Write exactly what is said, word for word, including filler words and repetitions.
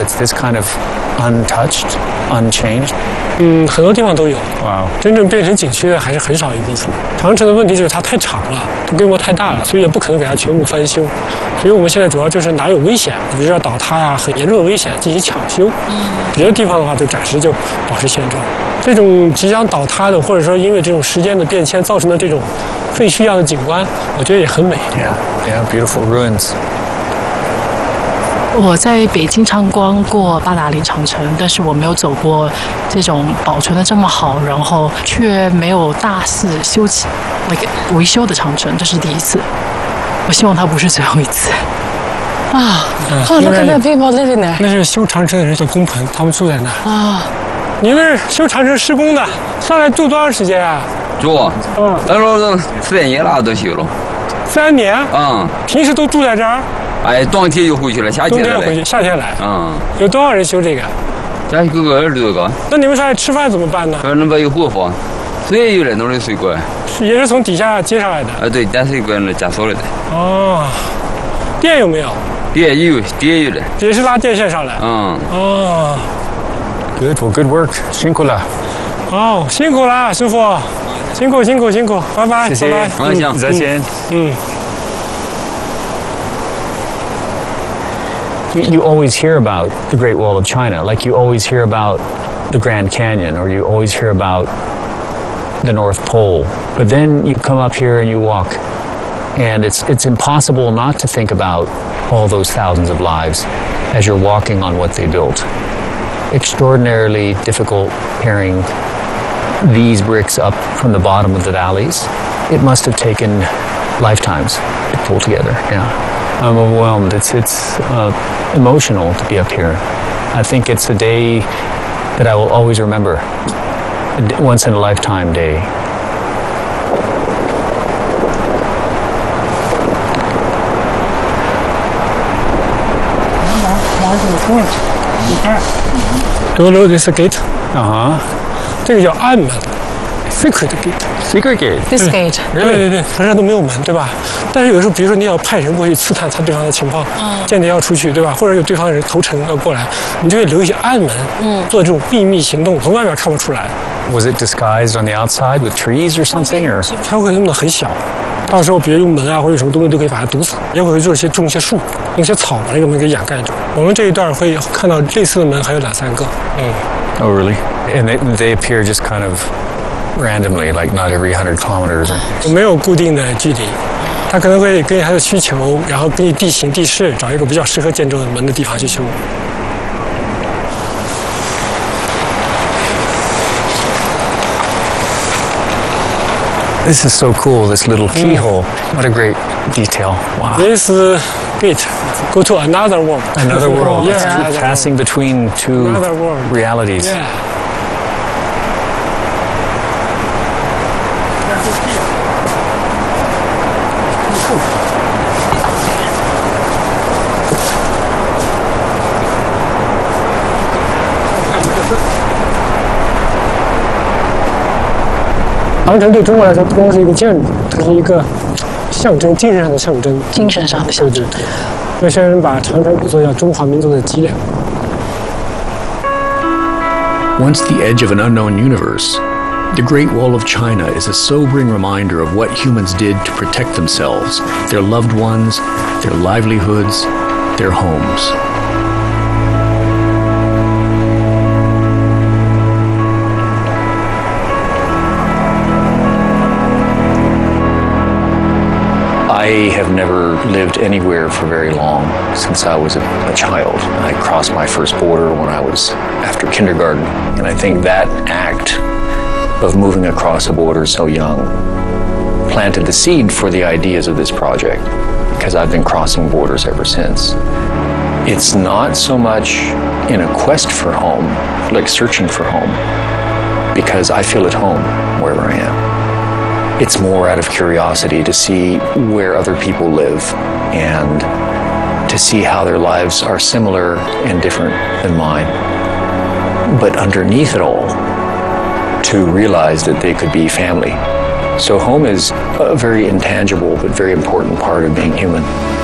that's this kind of untouched, unchanged? 嗯，很多地方都有。 Wow. 真正变成景区的还是很少一部分。长城的问题就是它太长了，它规模太大了，所以也不可能给它全部翻修。所以我们现在主要就是哪有危险，比如说倒塌呀、很严重的危险进行抢修。别的地方的话，就暂时就保持现状。这种即将倒塌的，或者说因为这种时间的变迁造成的这种废墟一样的景观，我觉得也很美。 Yeah, yeah, beautiful ruins. 我在北京参观过八达岭长城，但是我没有走过这种保存的这么好，然后却没有大肆修起、like 维修的长城，这是第一次。我希望它不是最后一次。啊！哦 ，look at the people living there。 那是修长城的人的工棚，他们住在那儿。 啊！ 你们是修长城施工的，上来住多长时间啊？ 住，嗯，那时候三年了都修了。 三年？ 嗯。 平时都住在这儿？ 哎，冬天就回去了，夏天来。 冬天回去，夏天来。 嗯。 有多少人修这个？ 家有个二十多个。 那你们上来吃饭怎么办呢？ 反正把有火房，水有那种的水管。 也是从底下接上来的。 啊，对，带水管来加锁来的。 哦。电有没有？ 电有，电有的。 也是拉电线上来。 嗯。 哦。 Good, well, good work. 辛苦了。 哦，辛苦了，师傅，辛苦辛苦辛苦，拜拜， 谢谢， 拜拜， 嗯， 再见。 嗯。 You, you always hear about the Great Wall of China, like you always hear about the Grand Canyon, or you always hear about the North Pole. But then you come up here and you walk, and it's it's impossible not to think about all those thousands of lives as you're walking on what they built. Extraordinarily difficult carrying these bricks up from the bottom of the valleys. It must have taken lifetimes to pull together. Yeah, I'm overwhelmed. It's it's uh, emotional to be up here. I think it's a day that I will always remember. A once in a lifetime day. Do you know this gate? Uh huh. 这个叫暗门 ，secret gate。 Secret gate. This gate. 对对对，船上都没有门，对吧？但是有时候，比如说你要派人过去刺探他对方的情况，间谍要出去，对吧？或者有对方的人投诚要过来，你就会留一些暗门，嗯，做这种秘密行动，从外面看不出来。 Was it disguised on the outside with trees or something, or? 它会弄得很小，到时候别用门啊或者什么东西都可以把它堵死，也会做一些种一些树，用一些草把这个门给掩盖住。我们这一段会看到类似的门还有两三个，嗯。 Oh, really? And they, they appear just kind of randomly, like not every hundred kilometers. 没有固定的距离，它可能会根据它的需求，然后根据地形地势，找一个比较适合建筑的门的地方去修。 This is so cool, this little keyhole. What a great detail. Wow. This gate go to another world. Another world. Yeah, It's another passing world. between two Another world. realities. Yeah. 长城对中国来说不光是一个建筑，它是一个象征，精神上的象征。 精神上的象征。 有些人把长城比作叫中华民族的脊梁。 Once the edge of an unknown universe, the Great Wall of China is a sobering reminder of what humans did to protect themselves, their loved ones, their livelihoods, their homes. I have never lived anywhere for very long since I was a, a child. I crossed my first border when I was after kindergarten, and I think that act of moving across a border so young planted the seed for the ideas of this project, because I've been crossing borders ever since. It's not so much in a quest for home, like searching for home, because I feel at home wherever I am. It's more out of curiosity to see where other people live and to see how their lives are similar and different than mine. But underneath it all, to realize that they could be family. So home is a very intangible but very important part of being human.